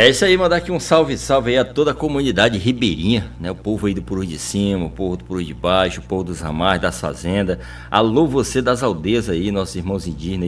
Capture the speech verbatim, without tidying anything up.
É isso aí, mandar aqui um salve, salve aí a toda a comunidade ribeirinha, né? O povo aí do Puru de Cima, o povo do Puru de Baixo, o povo dos ramais, das fazendas. Alô, você das aldeias aí, nossos irmãos indígenas.